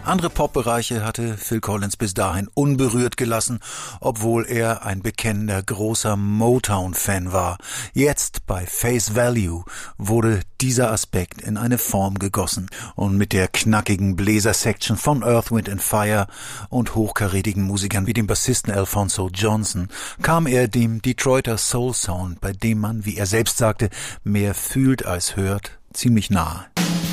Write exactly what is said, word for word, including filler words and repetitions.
Andere Popbereiche hatte Phil Collins bis dahin unberührt gelassen, obwohl er ein bekennender großer Motown-Fan war. Jetzt bei Face Value wurde dieser Aspekt in eine Form gegossen und mit der knackigen Bläser-Section von Earth, Wind and Fire und hochkarätigen Musikern wie dem Bassisten Alphonso Johnson kam er dem Detroiter Soul Sound, bei dem man, wie er selbst sagte, mehr fühlt als hört, ziemlich nahe.